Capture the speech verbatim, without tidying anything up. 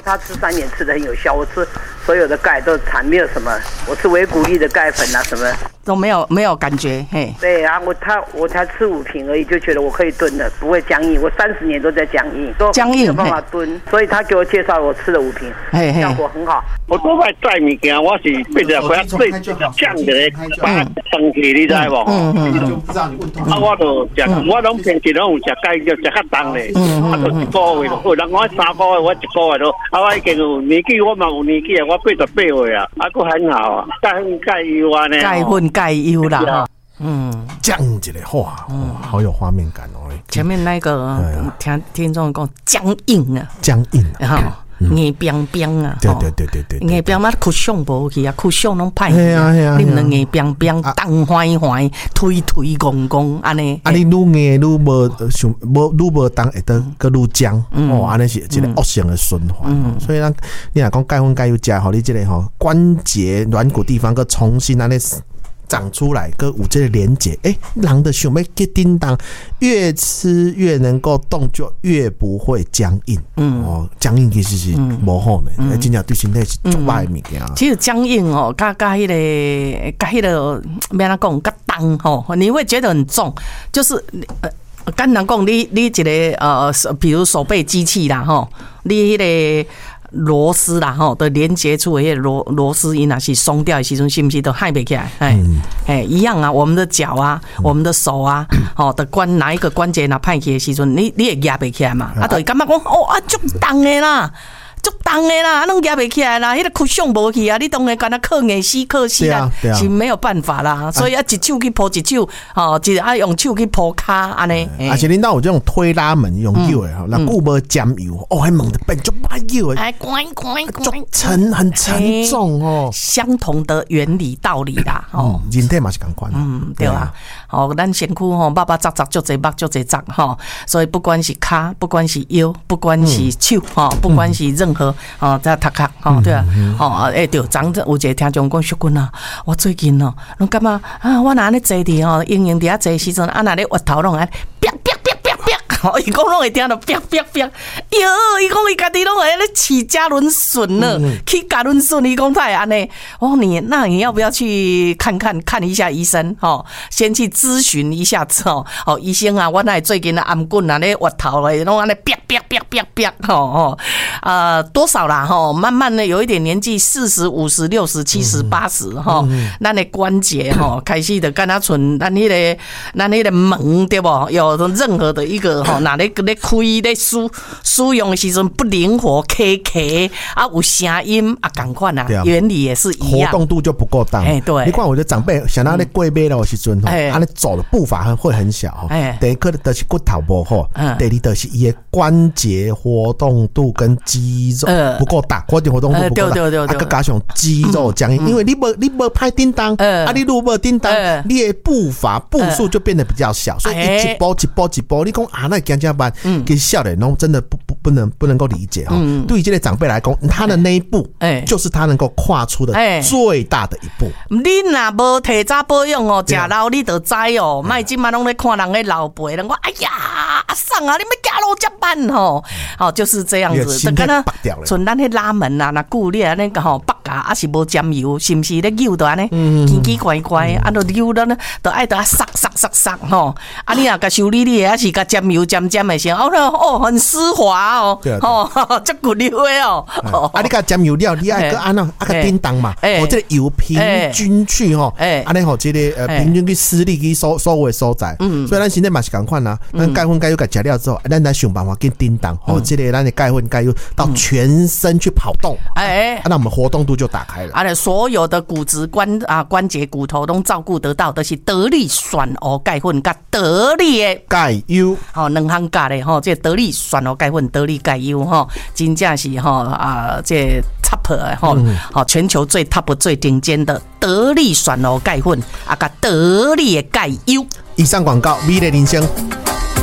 他吃三年吃的很有效，我吃所有的钙都产没有什么，我吃维骨力的钙粉啊什么都没有没有感觉，嘿。 对啊，我他我才吃五瓶而已，就觉得我可以蹲了，不会僵硬。我三十年都在僵硬，都僵硬没有办法蹲，所以他给我介绍，我吃了五瓶，效果很好。 我都在载物件，我是背着不要对降的，把它登起，你知无？嗯嗯。啊，我就食，我拢平时拢有食钙，就食较重嘞。嗯啊，就一个月咯，人我三个月，我一个月咯。啊，我已经有年纪，我嘛有年纪啊，我八十八岁啊，啊，佫很好啊，钙粉钙优啊呢。 钙粉钙优啦，哈。嗯， 降一个哇，嗯，好有画面感哦。 前面那个听听众讲僵硬啊， 僵硬啊。硬冰冰啊！ 对对对对对， 硬冰嘛，哭相无去啊，哭相拢歹去啊！你唔能硬冰冰，动坏坏，推推拱拱安尼。啊， 你愈硬愈无想，无愈无当会得个愈僵哦，安尼是一个恶性的循环。所以咱你若讲钙粉钙油加好，你这个吼关节软骨地方个重新安尼长出来，跟有这个连结，哎、欸，人的想要去叮当，越吃越能够动，就越不会僵硬。嗯，哦，僵硬其实是无好的，嗯，真正对身体是足歹的物件。 其实僵硬哦，加加迄个，加迄个，免怎讲，加重吼，你会觉得很重，就是呃。简单讲，你你一个呃，比如手背机器啦，吼，你迄个螺丝啦，吼，的连接处的迄个螺螺丝因若是松掉的时阵，是不是都害不起来？哎哎、嗯，一样啊，我们的脚啊，我们的手啊，吼、的关哪一个关节若歹去的时阵，你你会压不起来嘛？啊，就会感觉讲哦啊，足重的啦。足重的啦，拢夹不起来啦，迄、那个쿠션无去啊，你当然干那靠硬死靠死啦，是没有办法啦，所以要一手去抱一手，哦，一啊用手去抱骹安尼。 而且恁到有这种推拉门用油的哈，那久无沾油，哦，还猛的变就歹油的， 哎，乖乖乖， 沉很沉重哦。 相同的原理道理啦，哦， 人体嘛是同款， 嗯，对啊，哦，咱身躯吼，巴巴扎扎足侪肉足侪扎吼，所以不管是骹，不管是腰，不管是手，哈，不管是任何。哦，在头壳，哦，对啊，哦，哎，对，昨有一个听众讲，淑君啊，我最近哦，拢感觉啊，我若安尼坐伫吼，用用伫遐坐时阵，啊，若咧滑头拢安，啪啪啪啪啪，哦，伊讲拢会听到啪啪啪，哟，伊讲伊家己拢会咧起加仑笋了，起加仑笋，伊讲他会安尼，哦，你那你要不要去看看看一下医生？哦，先去咨询一下子哦，哦，医生啊，我那最近的颔棍啊咧滑头咧，拢安尼啪啪啪啪啪，吼吼，啊。多少啦哈？慢慢的有一点年纪，四十、五十、六十、七十、八十哈，咱的关节哈开始的跟他存，咱那个咱那个门对不？有任何的一个哈，哪咧咧开咧使使用的时阵不灵活，K K 啊有声音啊，赶快啊，原理也是一样， 活动度就不够大。哎，对，你看我的长辈想到咧过马路的时阵，哎，他咧走的步伐会很小，哎，第一个就是骨头不好，第二就是伊的关节活动度跟肌肉。呃，不够大，关节活动度不够大，啊，再加上肌肉僵硬，因为你无你无拍叮当，啊，你如果无叮当，你的步伐步数就变得比较小，所以一步一步一步，你讲啊，那讲讲办，跟少年拢真的不不不能不能够理解哈。对于这些长辈来讲，他的那一步，就是他能够跨出的最大的一步。 你若无提早保养哦，食老你就知哦，卖今嘛拢咧看人的老辈，人讲哎呀，阿桑啊，你们走路这慢吼，哦，就是这样子，就跟他。像咱迄拉门啊，那久你啊那个吼北架，啊是无沾油，是毋是咧扭到安尼，奇奇怪怪，啊都扭到呢，都爱得撒撒撒撒吼，啊你若甲修理你，还是甲沾油沾沾的先，哦哦很丝滑哦，吼，足骨溜的哦， 啊你甲沾油了，你爱个安那，啊个叮当嘛，哦这个油平均去吼，安尼吼这个呃平均去施力去所所有的所在，所以咱现在嘛是共款啦，咱钙粉钙油甲食了之后，咱来想办法去叮当，吼这个咱的钙粉钙油到全身去跑动，哎、啊，那我们活动度就打开了。 啊，所有的骨质关啊关节骨头都照顾得到，都、就是得力选欧钙粉甲得力的钙油， 吼两项加的吼，这得力选欧钙粉、得力钙油吼，真正是吼啊，这 top 的吼，好、嗯、全球最 top 最顶尖的得力选欧钙粉啊，甲得力的钙油。 以上广告，美丽人生。